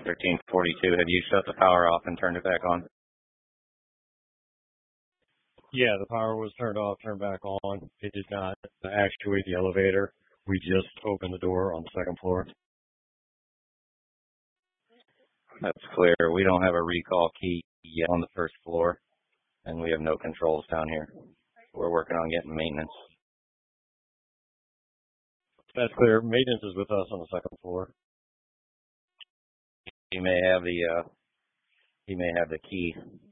1342, have you shut the power off and turned it back on? Yeah, the power was turned off, turned back on. It did not actuate the elevator. We just opened the door on the second floor. That's clear. We don't have a recall key yet on the first floor, and we have no controls down here. We're working on getting maintenance. That's clear. Maintenance is with us on the second floor. He may have the key.